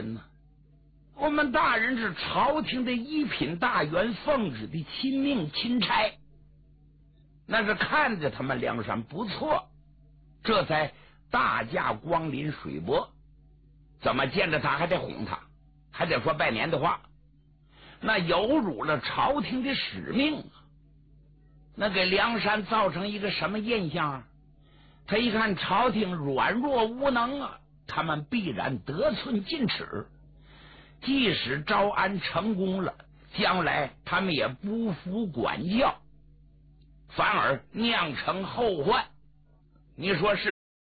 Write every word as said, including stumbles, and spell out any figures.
人呢？我们大人是朝廷的一品大员，奉旨的亲命亲差，那是看着他们梁山不错，这才大驾光临水泊。怎么见着他还得哄他，还得说拜年的话，那有辱了朝廷的使命啊！那给梁山造成一个什么印象啊？他一看朝廷软弱无能啊，他们必然得寸进尺，即使招安成功了，将来他们也不服管教，反而酿成后患。你说是